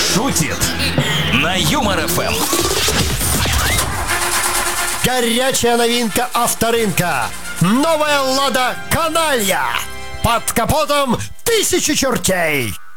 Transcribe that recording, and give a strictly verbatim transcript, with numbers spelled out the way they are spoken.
шутит на Юмор эф эм. Горячая новинка авторынка. Новая «Лада Каналья». Под капотом тысячи чертей.